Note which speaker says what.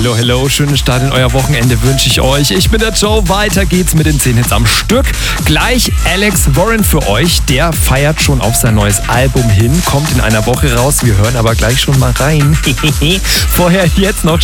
Speaker 1: Hello, hello, schönen Start in euer Wochenende wünsche ich euch. Ich bin der Joe, weiter geht's mit den 10 Hits am Stück. Gleich Alex Warren für euch, der feiert schon auf sein neues Album hin, kommt in einer Woche raus. Wir hören aber gleich schon mal rein. Vorher jetzt noch